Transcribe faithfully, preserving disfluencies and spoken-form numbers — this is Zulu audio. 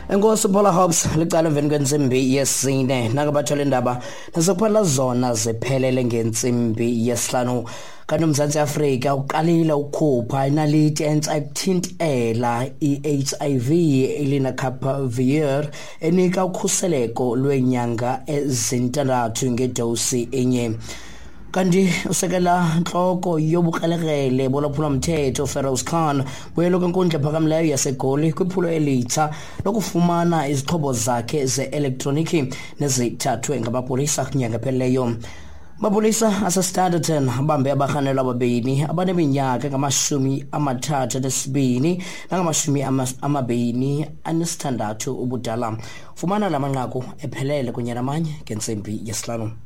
Enkosi Paula Hobbs licala emveni kwensimbi yesine nakabathola indaba nasekuphela zona ziphelele ngensimbi yesihlanu kanti uMzantsi Afrika uqalile ukukhupha inaliti entsha ekuthintela i-H I V ilinacapavir enika ukhuseleko lweenyanga ezintandathu ngedosi enye. Kanti usekela nhloko yobukrelekrele bolwaphulomthetho Feroz Khan buyelo kwenkundla ephakamileyo yaseGoli kwiphulo elitsha lokufumana izixhobo zakhe ze-elektroniki nezithathwe ngamapolisa kunyanga ephelileyo. Amapolisa aseStanderton abambe abarhanelwa ababini abaneminyaka ngamashumi amathathu anesibini nangamashumi amabini anesithandathu ubudala. Fumana la manqaku ephelele kunye namanye ngentsimbi yesihlanu.